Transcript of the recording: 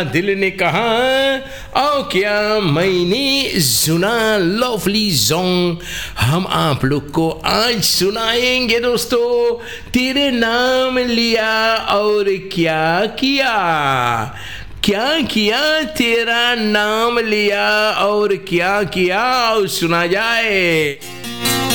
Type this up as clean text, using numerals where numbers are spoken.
दिल ने कहा और क्या मैंने सुना लवली सॉन्ग हम आप लोग को आज सुनाएंगे दोस्तों। तेरे नाम लिया और क्या किया, क्या किया, तेरा नाम लिया और क्या किया, और सुना जाए।